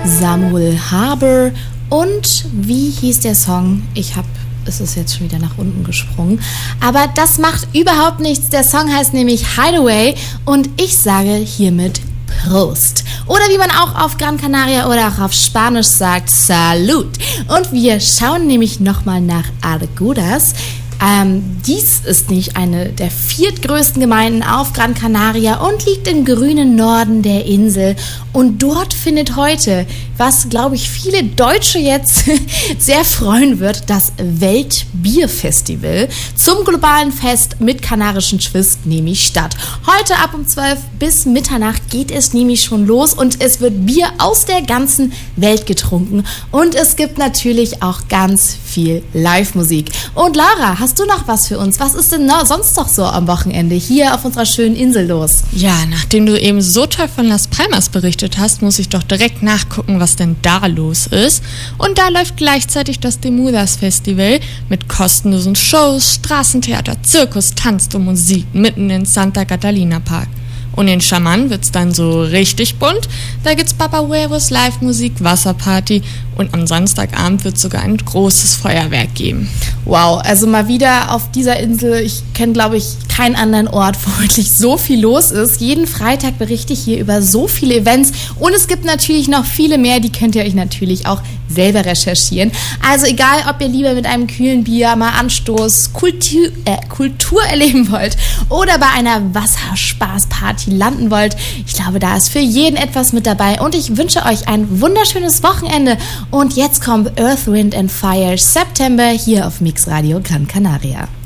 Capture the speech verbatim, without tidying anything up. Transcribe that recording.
Samuel Harbour und wie hieß der Song? Ich habe, es ist jetzt schon wieder nach unten gesprungen, aber das macht überhaupt nichts. Der Song heißt nämlich Hideaway und ich sage hiermit Prost. Oder wie man auch auf Gran Canaria oder auch auf Spanisch sagt, Salud. Und wir schauen nämlich nochmal nach Argudas. Ähm, dies ist nicht eine der viertgrößten Gemeinden auf Gran Canaria und liegt im grünen Norden der Insel. Und dort findet heute, was glaube ich viele Deutsche jetzt sehr freuen wird, das Weltbierfestival zum globalen Fest mit kanarischen Twist nämlich statt. Heute ab um zwölf bis Mitternacht geht es nämlich schon los und es wird Bier aus der ganzen Welt getrunken. Und es gibt natürlich auch ganz viel Live-Musik. Und Laura, hast du noch was für uns? Was ist denn noch sonst noch so am Wochenende hier auf unserer schönen Insel los? Ja, nachdem du eben so toll von Las Palmas berichtet hast, muss ich doch direkt nachgucken, was denn da los ist. Und da läuft gleichzeitig das Demudas Festival mit kostenlosen Shows, Straßentheater, Zirkus, Tanz und Musik mitten in Santa Catalina Park. Und in Chaman wird's dann so richtig bunt. Da gibt's Papahuevos, Live-Musik, Wasserparty und am Samstagabend wird's sogar ein großes Feuerwerk geben. Wow, also mal wieder auf dieser Insel. Ich kenne, glaube ich, keinen anderen Ort, wo wirklich so viel los ist. Jeden Freitag berichte ich hier über so viele Events und es gibt natürlich noch viele mehr, die könnt ihr euch natürlich auch selber recherchieren. Also egal, ob ihr lieber mit einem kühlen Bier mal Anstoß, Kultur, äh, Kultur erleben wollt oder bei einer Wasserspaßparty landen wollt, ich glaube, da ist für jeden etwas mit dabei und ich wünsche euch ein wunderschönes Wochenende und jetzt kommt Earth, Wind and Fire September hier auf Mix Radio Gran Canaria.